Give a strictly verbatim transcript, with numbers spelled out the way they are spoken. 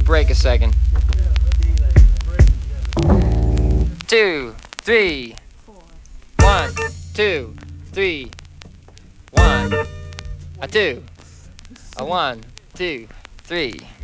break a second. Two, three. One, two, three. One, a two, a one, two, three.